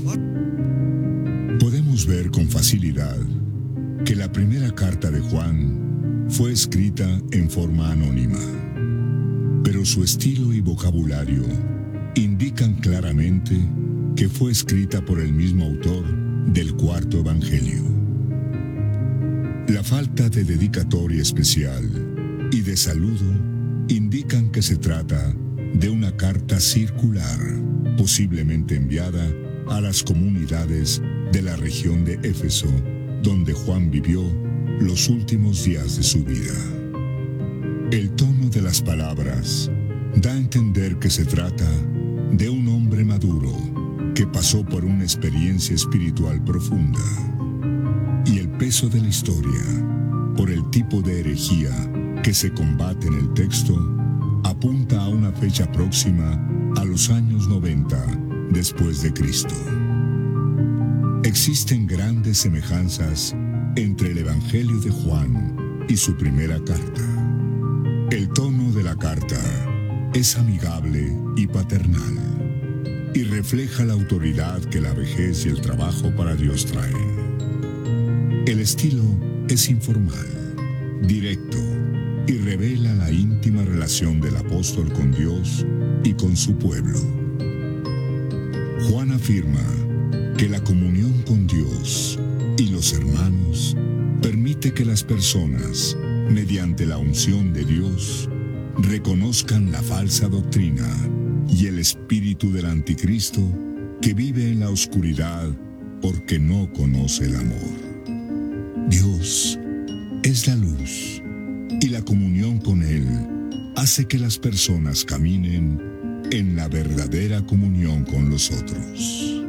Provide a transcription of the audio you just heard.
Podemos ver con facilidad que la primera carta de Juan fue escrita en forma anónima, pero su estilo y vocabulario indican claramente que fue escrita por el mismo autor del cuarto evangelio. La falta de dedicatoria especial y de saludo indican que se trata de una carta circular, posiblemente enviada a las comunidades de la región de Éfeso, donde Juan vivió los últimos días de su vida. El tono de las palabras da a entender que se trata de un hombre maduro que pasó por una experiencia espiritual profunda. Y el peso de la historia, por el tipo de herejía que se combate en el texto, apunta a una fecha próxima a los años 90 después de Cristo. Existen grandes semejanzas entre el Evangelio de Juan y su primera carta. El tono de la carta es amigable y paternal y refleja la autoridad que la vejez y el trabajo para Dios traen. El estilo es informal, directo y revela la íntima relación del apóstol con Dios y con su pueblo. Juan afirma que la comunión con Dios y los hermanos permite que las personas, mediante la unción de Dios, reconozcan la falsa doctrina y el espíritu del anticristo que vive en la oscuridad porque no conoce el amor. Dios es la luz y la comunión con Él hace que las personas caminen en la verdadera comunión con los otros.